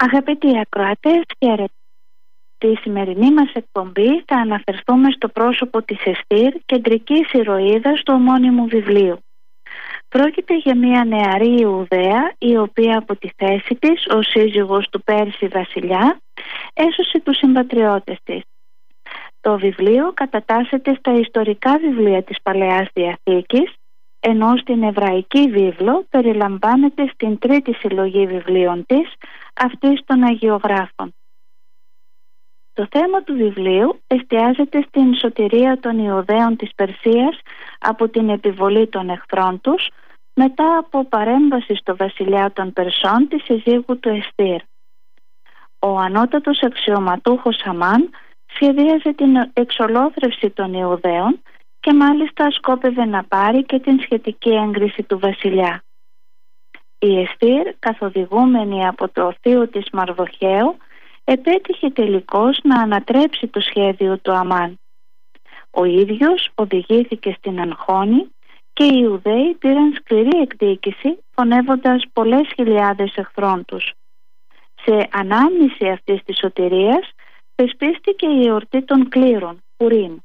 Αγαπητοί ακροατές, χαίρετε. Στη σημερινή μας εκπομπή θα αναφερθούμε στο πρόσωπο της Εστίρ, κεντρικής ηρωίδας του ομώνυμου βιβλίου. Πρόκειται για μια νεαρή Ιουδαία, η οποία από τη θέση της ως σύζυγος του Πέρση βασιλιά έσωσε τους συμπατριώτες της. Το βιβλίο κατατάσσεται στα ιστορικά βιβλία της Παλαιάς Διαθήκης, ενώ στην Εβραϊκή βίβλο περιλαμβάνεται στην τρίτη συλλογή βιβλίων της, αυτής των Αγιογράφων. Το θέμα του βιβλίου εστιάζεται στην σωτηρία των Ιουδαίων της Περσίας από την επιβολή των εχθρών τους, μετά από παρέμβαση στο βασιλιά των Περσών της συζύγου του Εστίρ. Ο ανώτατος αξιωματούχος Αμάν σχεδίαζε την εξολόθρευση των Ιουδαίων και μάλιστα σκόπευε να πάρει και την σχετική έγκριση του βασιλιά. Η Εστίρ, καθοδηγούμενη από το θείο της Μαρδοχαίου, επέτυχε τελικώς να ανατρέψει το σχέδιο του Αμάν. Ο ίδιος οδηγήθηκε στην Αγχώνη και οι Ιουδαίοι πήραν σκληρή εκδίκηση, φωνεύοντας πολλές χιλιάδες εχθρών τους. Σε ανάμνηση αυτής της σωτηρίας θεσπίστηκε η εορτή των κλήρων, Πουρίμ.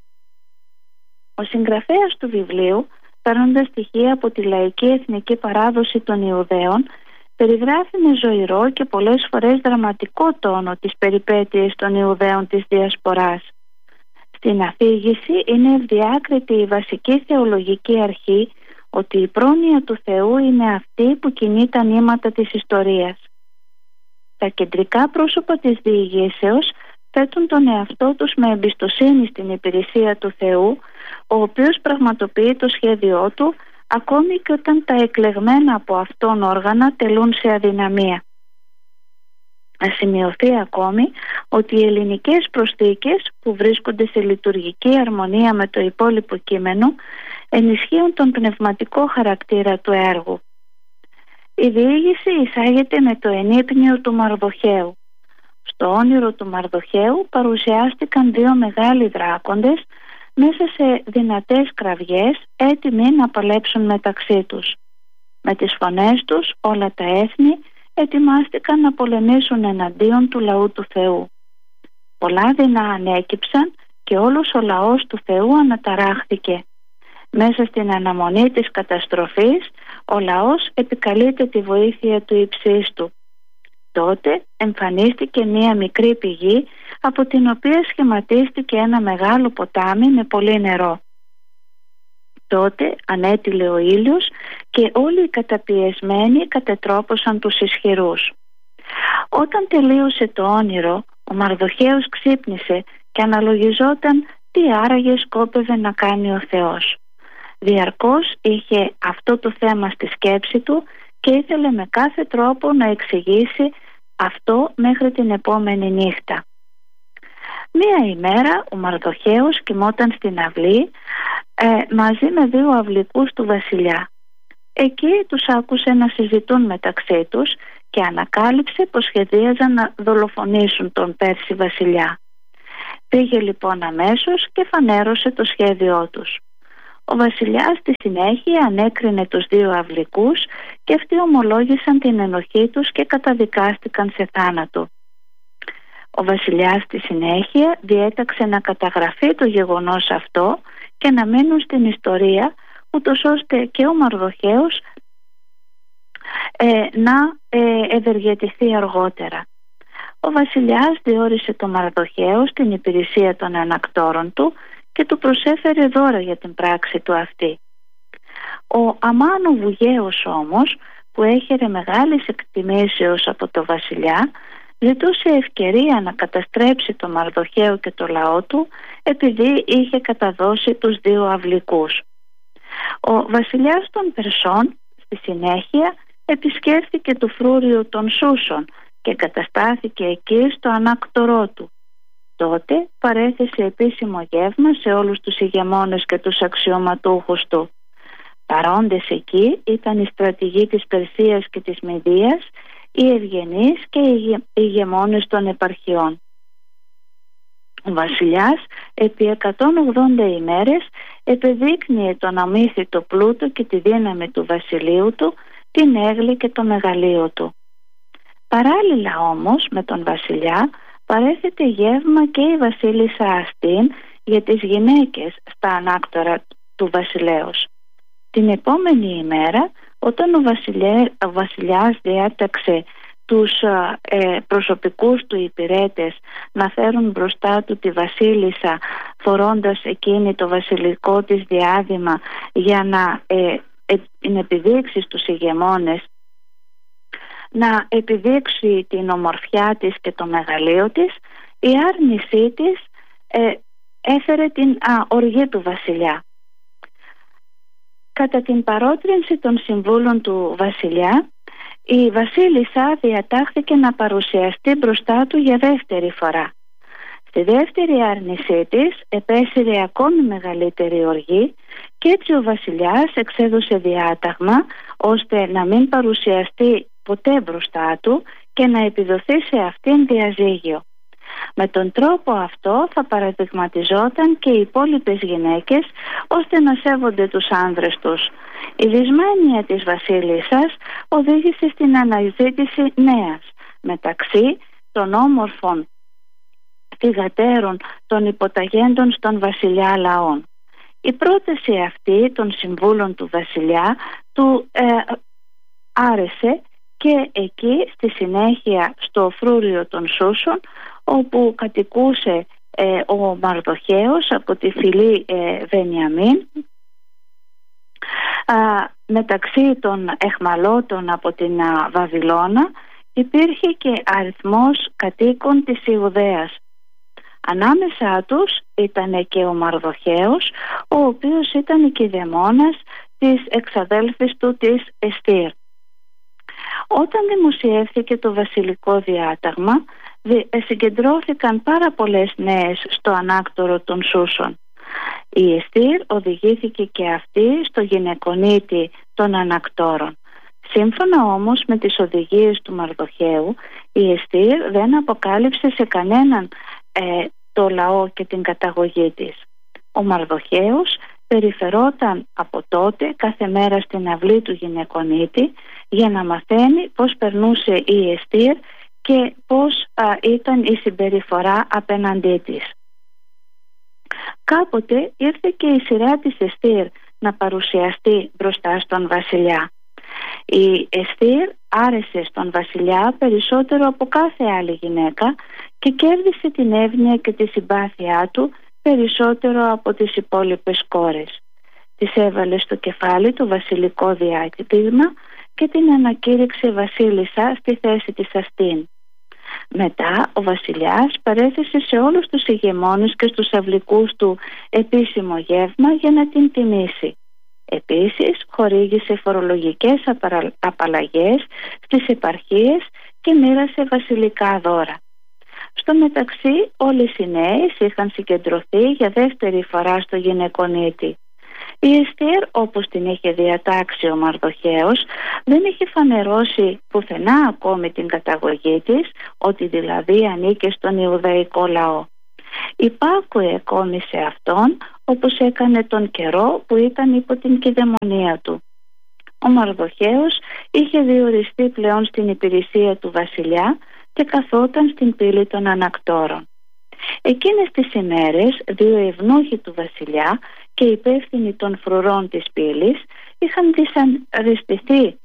Ο συγγραφέας του βιβλίου, παίρνοντας στοιχεία από τη λαϊκή εθνική παράδοση των Ιουδαίων, περιγράφει με ζωηρό και πολλές φορές δραματικό τόνο τις περιπέτειες των Ιουδαίων της Διασποράς. Στην αφήγηση είναι ευδιάκριτη η βασική θεολογική αρχή ότι η πρόνοια του Θεού είναι αυτή που κινεί τα νήματα της ιστορίας. Τα κεντρικά πρόσωπα της διηγήσεως θέτουν τον εαυτό τους με εμπιστοσύνη στην υπηρεσία του Θεού, ο οποίος πραγματοποιεί το σχέδιό του ακόμη και όταν τα εκλεγμένα από αυτόν όργανα τελούν σε αδυναμία. Να σημειωθεί ακόμη ότι οι ελληνικές προσθήκες που βρίσκονται σε λειτουργική αρμονία με το υπόλοιπο κείμενο ενισχύουν τον πνευματικό χαρακτήρα του έργου. Η διήγηση εισάγεται με το ενύπνιο του Μαρδοχαίου. Στο όνειρο του Μαρδοχαίου παρουσιάστηκαν δύο μεγάλοι δράκοντες μέσα σε δυνατές κραυγές, έτοιμοι να παλέψουν μεταξύ τους. Με τις φωνές τους όλα τα έθνη ετοιμάστηκαν να πολεμήσουν εναντίον του λαού του Θεού. Πολλά δεινά ανέκυψαν και όλος ο λαός του Θεού αναταράχθηκε. Μέσα στην αναμονή της καταστροφής ο λαός επικαλείται τη βοήθεια του υψίστου. Τότε εμφανίστηκε μία μικρή πηγή από την οποία σχηματίστηκε ένα μεγάλο ποτάμι με πολύ νερό. Τότε ανέτειλε ο ήλιος και όλοι οι καταπιεσμένοι κατετρόπωσαν τους ισχυρούς. Όταν τελείωσε το όνειρο, ο Μαρδοχαίος ξύπνησε και αναλογιζόταν τι άραγε σκόπευε να κάνει ο Θεός. Διαρκώς είχε αυτό το θέμα στη σκέψη του και ήθελε με κάθε τρόπο να εξηγήσει αυτό μέχρι την επόμενη νύχτα. Μία ημέρα ο Μαρδοχαίος κοιμόταν στην αυλή μαζί με δύο αυλικούς του βασιλιά. Εκεί τους άκουσε να συζητούν μεταξύ τους και ανακάλυψε πως σχεδίαζαν να δολοφονήσουν τον Πέρση βασιλιά. Πήγε λοιπόν αμέσως και φανέρωσε το σχέδιό τους. Ο βασιλιάς στη συνέχεια ανέκρινε τους δύο αυλικούς και αυτοί ομολόγησαν την ενοχή τους και καταδικάστηκαν σε θάνατο. Ο βασιλιάς στη συνέχεια διέταξε να καταγραφεί το γεγονός αυτό και να μείνουν στην ιστορία, ούτως ώστε και ο Μαρδοχαίος να ευεργετηθεί αργότερα. Ο βασιλιάς διόρισε τον Μαρδοχαίο στην υπηρεσία των ανακτόρων του και του προσέφερε δώρα για την πράξη του αυτή. Ο Αμάν ο Βουγαίος όμως, που έχερε μεγάλης εκτιμήσεως από το βασιλιά, ζητούσε ευκαιρία να καταστρέψει τον Μαρδοχαίο και το λαό του, επειδή είχε καταδώσει τους δύο αυλικούς. Ο βασιλιάς των Περσών στη συνέχεια επισκέφθηκε το φρούριο των Σούσων και καταστάθηκε εκεί στο ανάκτορό του. Τότε παρέθεσε επίσημο γεύμα σε όλους τους ηγεμόνες και τους αξιωματούχους του. Παρόντες εκεί ήταν οι στρατηγοί της Περσίας και της Μηδίας, οι ευγενείς και οι ηγεμόνες των επαρχιών. Ο βασιλιάς επί 180 ημέρες επεδείκνυε τον αμύθιτο πλούτο και τη δύναμη του βασιλείου του, την έγλη και το μεγαλείο του. Παράλληλα όμως με τον βασιλιά παρέθεται γεύμα και η βασίλισσα Αστήν για τις γυναίκες στα ανάκτορα του βασιλέως. Την επόμενη ημέρα, όταν ο βασιλιάς διέταξε τους προσωπικούς του υπηρέτες να φέρουν μπροστά του τη βασίλισσα, φορώντας εκείνη το βασιλικό της διάδημα για να επιδείξει στους ηγεμόνες, να επιδείξει την ομορφιά της και το μεγαλείο της, η άρνησή της έφερε την οργή του βασιλιά. Κατά την παρότρινση των συμβούλων του βασιλιά, η βασίλισσα διατάχθηκε να παρουσιαστεί μπροστά του για δεύτερη φορά. Στη δεύτερη άρνησή της επέσυρε ακόμη μεγαλύτερη οργή και έτσι ο βασιλιάς εξέδωσε διάταγμα ώστε να μην παρουσιαστεί ποτέ μπροστά του και να επιδοθεί σε αυτήν διαζύγιο. Με τον τρόπο αυτό θα παραδειγματιζόταν και οι υπόλοιπες γυναίκες ώστε να σέβονται τους άνδρες τους. Η δυσμάνεια της βασίλισσας οδήγησε στην αναζήτηση νέας μεταξύ των όμορφων θυγατέρων των υποταγέντων στον βασιλιά λαών. Η πρόταση αυτή των συμβούλων του βασιλιά του άρεσε και εκεί στη συνέχεια στο φρούριο των Σούσων, όπου κατοικούσε ο Μαρδοχέος από τη φυλή Βενιαμίν, μεταξύ των εχμαλώτων από την Βαβυλώνα υπήρχε και αριθμός κατοίκων της Ιουδαίας. Ανάμεσά τους ήταν και ο Μαρδοχέος, ο οποίος ήταν οικειδαιμόνας της εξαδέλφης του της Εστίρ. Όταν δημοσιεύθηκε το βασιλικό διάταγμα, συγκεντρώθηκαν πάρα πολλές νέες στο ανάκτορο των Σούσων. Η Εστίρ οδηγήθηκε και αυτή στο γυναικονίτη των ανακτόρων. Σύμφωνα όμως με τις οδηγίες του Μαρδοχαίου, η Εστίρ δεν αποκάλυψε σε κανέναν το λαό και την καταγωγή της. Ο Μαρδοχαίος περιφερόταν από τότε κάθε μέρα στην αυλή του γυναικονίτη για να μαθαίνει πώς περνούσε η Εστίρ και πώς ήταν η συμπεριφορά απέναντί της. Κάποτε ήρθε και η σειρά της Εστίρ να παρουσιαστεί μπροστά στον βασιλιά. Η Εστίρ άρεσε στον βασιλιά περισσότερο από κάθε άλλη γυναίκα και κέρδισε την εύνοια και τη συμπάθειά του περισσότερο από τις υπόλοιπες κόρες. Της έβαλε στο κεφάλι το βασιλικό διάταγμα και την ανακήρυξε βασίλισσα στη θέση της Αστήν. Μετά ο βασιλιάς παρέθεσε σε όλους τους ηγεμόνες και στους αυλικούς του επίσημο γεύμα για να την τιμήσει. Επίσης χορήγησε φορολογικές απαλλαγές στις επαρχίες και μοίρασε βασιλικά δώρα. Στο μεταξύ όλες οι νέες είχαν συγκεντρωθεί για δεύτερη φορά στο γυναικονίτη. Η Εστίρ, όπως την είχε διατάξει ο Μαρδοχαίος, δεν είχε φανερώσει πουθενά ακόμη την καταγωγή της, ότι δηλαδή ανήκε στον Ιουδαϊκό λαό. Υπάκουε ακόμη σε αυτόν, όπως έκανε τον καιρό που ήταν υπό την κηδαιμονία του. Ο Μαρδοχαίος είχε διοριστεί πλέον στην υπηρεσία του βασιλιά και καθόταν στην πύλη των ανακτόρων. Εκείνες τις ημέρες δύο ευνούχοι του βασιλιά και υπεύθυνοι των φρουρών της πύλης είχαν δυσαρεστηθεί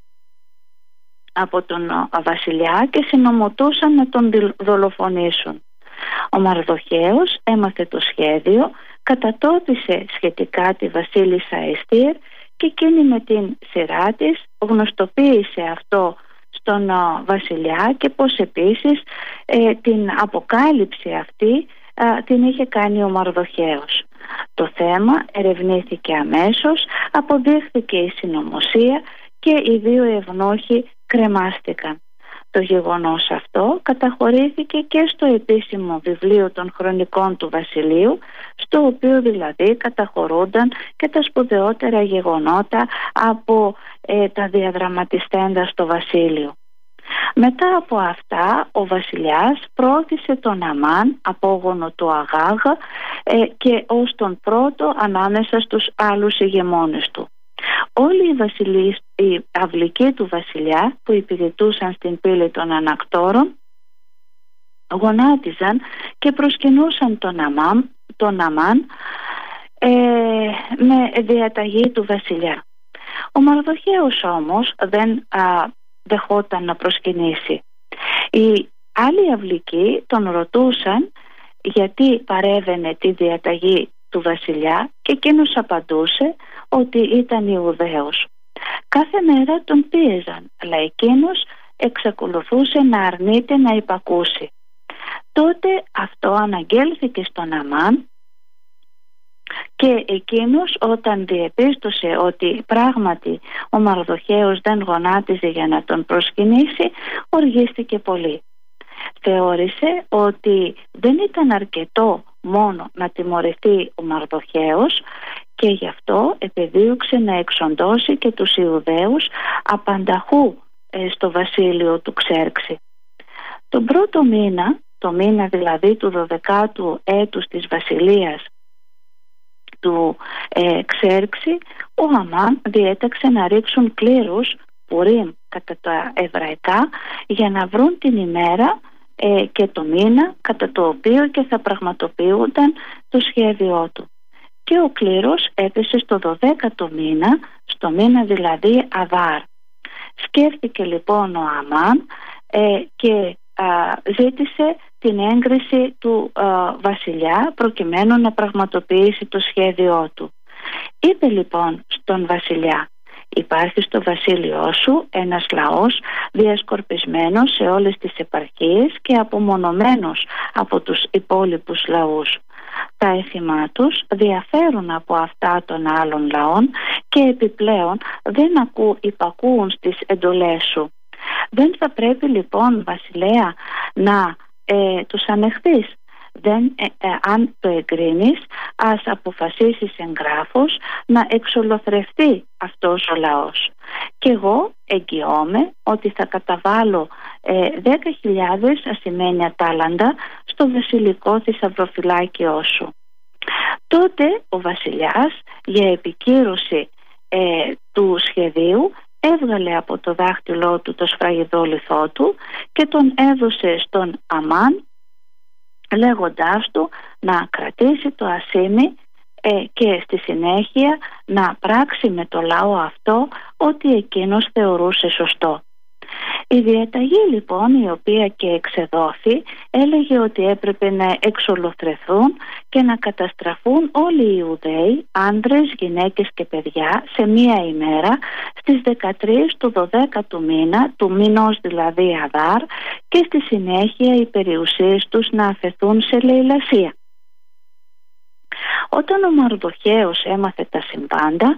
από τον βασιλιά και συνομωτούσαν να τον δολοφονήσουν. Ο Μαρδοχαίος έμαθε το σχέδιο, κατατόπισε σχετικά τη βασίλισσα Εστίρ και εκείνη με την σειρά της γνωστοποίησε αυτό στον βασιλιά και πως επίσης την αποκάλυψη αυτή την είχε κάνει ο Μαρδοχαίος. Το θέμα ερευνήθηκε αμέσως, αποδείχθηκε η συνωμοσία και οι δύο ευνόχοι κρεμάστηκαν. Το γεγονός αυτό καταχωρήθηκε και στο επίσημο βιβλίο των χρονικών του βασιλείου, στο οποίο δηλαδή καταχωρούνταν και τα σπουδαιότερα γεγονότα από τα διαδραματιστέντα στο βασίλειο. Μετά από αυτά ο βασιλιάς πρόθεσε τον Αμάν, απόγονο του Αγάγ, και ως τον πρώτο ανάμεσα στους άλλους ηγεμόνες του. Όλοι οι αυλικοί του βασιλιά που υπηρετούσαν στην πύλη των Ανακτόρων γονάτιζαν και προσκυνούσαν τον Αμάν με διαταγή του βασιλιά. Ο Μαρδοχέος όμως δεν δεχόταν να προσκυνήσει. Οι άλλοι αυλικοί τον ρωτούσαν γιατί παρέβαινε τη διαταγή του βασιλιά και εκείνος απαντούσε ότι ήταν Ιουδαίος. Κάθε μέρα τον πίεζαν, αλλά εκείνος εξακολουθούσε να αρνείται να υπακούσει. Τότε αυτό αναγγέλθηκε στον Αμάν και εκείνος, όταν διεπίστωσε ότι πράγματι ο Μαρδοχέος δεν γονάτιζε για να τον προσκυνήσει, οργίστηκε πολύ. Θεώρησε ότι δεν ήταν αρκετό μόνο να τιμωρηθεί ο Μαρδοχέος και γι' αυτό επεδίωξε να εξοντώσει και τους Ιουδαίους απανταχού στο βασίλειο του Ξέρξη. Τον πρώτο μήνα, το μήνα δηλαδή του 12ου έτους της βασιλείας του Ξέρξη, ο Αμάν διέταξε να ρίξουν κλήρους, Πουρίμ κατά τα εβραϊκά, για να βρουν την ημέρα και το μήνα κατά το οποίο και θα πραγματοποιούνταν το σχέδιό του. Και ο κλήρος έπεσε στο 12ο μήνα, στο μήνα δηλαδή Αδάρ. Σκέφτηκε λοιπόν ο Αμάν και ζήτησε την έγκριση του βασιλιά προκειμένου να πραγματοποιήσει το σχέδιό του. Είπε λοιπόν στον βασιλιά: υπάρχει στο βασίλειό σου ένας λαός διασκορπισμένος σε όλες τις επαρχίες και απομονωμένος από τους υπόλοιπους λαούς. Τα έθιμά τους διαφέρουν από αυτά των άλλων λαών και επιπλέον δεν υπακούουν στις εντολές σου. Δεν θα πρέπει λοιπόν, βασιλέα, να τους ανεχθείς? Αν το εγκρίνεις, ας αποφασίσεις εγγράφος να εξολοθρευτεί αυτός ο λαός. Και εγώ εγγυώμαι ότι θα καταβάλω 10.000 ασημένια τάλαντα στο βασιλικό θησαυροφυλάκιό σου. Τότε ο βασιλιάς, για επικύρωση του σχεδίου, έβγαλε από το δάχτυλό του το σφραγιδόλιθό του και τον έδωσε στον Αμάν, λέγοντάς του να κρατήσει το ασήμι και στη συνέχεια να πράξει με το λαό αυτό ό,τι εκείνος θεωρούσε σωστό. Η διαταγή λοιπόν, η οποία και εξεδόθη, έλεγε ότι έπρεπε να εξολοθρεθούν και να καταστραφούν όλοι οι Ιουδαίοι, άντρες, γυναίκες και παιδιά, σε μία ημέρα στις 13 του 12ου μήνα, του μηνός δηλαδή Αδάρ, και στη συνέχεια οι περιουσίες τους να αφαιθούν σε λαιλασία. Όταν ο Μαρδοχέος έμαθε τα συμβάντα,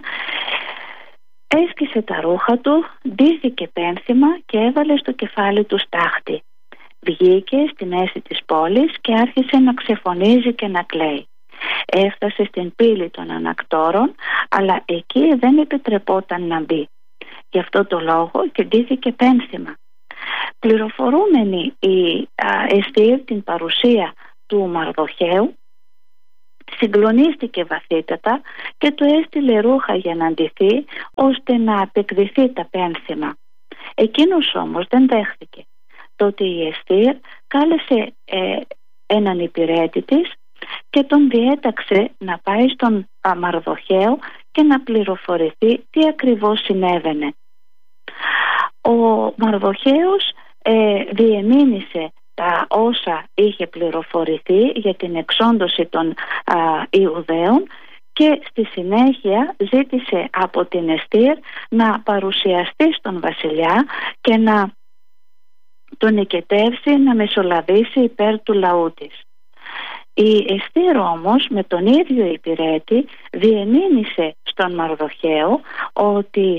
έσκησε τα ρούχα του, ντύθηκε πένθυμα και έβαλε στο κεφάλι του στάχτη. Βγήκε στη μέση της πόλης και άρχισε να ξεφωνίζει και να κλαίει. Έφτασε στην πύλη των Ανακτόρων, αλλά εκεί δεν επιτρεπόταν να μπει. Γι' αυτό το λόγο και ντύθηκε πένθυμα. Πληροφορούμενη η Εστίρ την παρουσία του Μαρδοχαίου, συγκλονίστηκε βαθύτατα και του έστειλε ρούχα για να ντυθεί, ώστε να απεκδηθεί τα πένθυμα. Εκείνος όμως δεν δέχθηκε. Τότε η Εστίρ κάλεσε έναν υπηρέτη της και τον διέταξε να πάει στον Μαρδοχαίο και να πληροφορηθεί τι ακριβώς συνέβαινε. Ο Μαρδοχαίος διεμήνυσε τα όσα είχε πληροφορηθεί για την εξόντωση των Ιουδαίων και στη συνέχεια ζήτησε από την Εστίρ να παρουσιαστεί στον βασιλιά και να τον οικετεύσει να μεσολαβήσει υπέρ του λαού της. Η Εστίρ όμως με τον ίδιο υπηρέτη διεμήνυσε στον Μαρδοχαίο ότι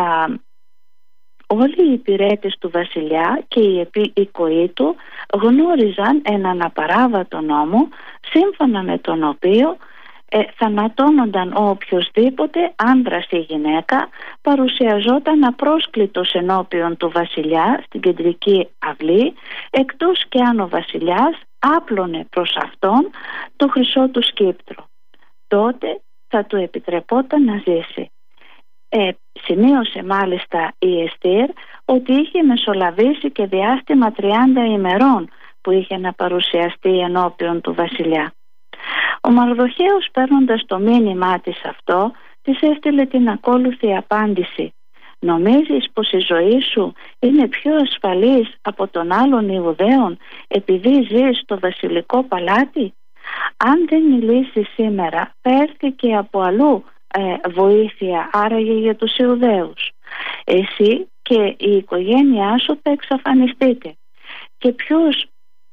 όλοι οι υπηρέτες του βασιλιά και οι οικοοί του γνώριζαν έναν απαράβατο νόμο, σύμφωνα με τον οποίο θανατώνονταν ο οποιοσδήποτε, άνδρας ή γυναίκα, παρουσιαζόταν απρόσκλητος ενώπιον του βασιλιά στην κεντρική αυλή, εκτός και αν ο βασιλιάς άπλωνε προς αυτόν το χρυσό του σκύπτρο. Τότε θα του επιτρεπόταν να ζήσει. Σημείωσε μάλιστα η Εστίρ ότι είχε μεσολαβήσει και διάστημα 30 ημερών που είχε να παρουσιαστεί ενώπιον του βασιλιά. Ο Μαρδοχέος, παίρνοντας το μήνυμά της αυτό, της έστειλε την ακόλουθη απάντηση: «Νομίζεις πως η ζωή σου είναι πιο ασφαλής από των άλλων Ιουδαίων επειδή ζεις στο βασιλικό παλάτι? Αν δεν μιλήσεις σήμερα, θα έρθει και από αλλού βοήθεια άραγε για τους Ιουδαίους. Εσύ και η οικογένειά σου θα εξαφανιστείτε. Και ποιος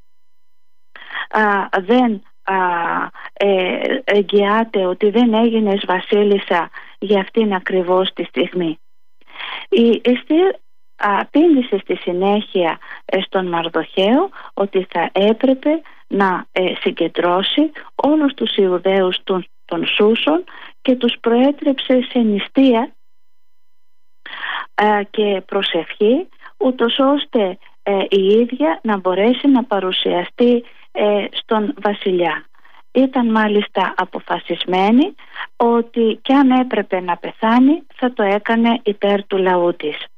δεν εγγυάται ότι δεν έγινες βασίλισσα για αυτήν ακριβώς τη στιγμή?» Η Εστίρ απήντησε στη συνέχεια στον Μαρδοχαίο ότι θα έπρεπε να συγκεντρώσει όλους τους Ιουδαίους των Σούσων και τους προέτρεψε σε νηστεία και προσευχή, ούτως ώστε η ίδια να μπορέσει να παρουσιαστεί στον βασιλιά. Ήταν μάλιστα αποφασισμένη ότι κι αν έπρεπε να πεθάνει θα το έκανε υπέρ του λαού της.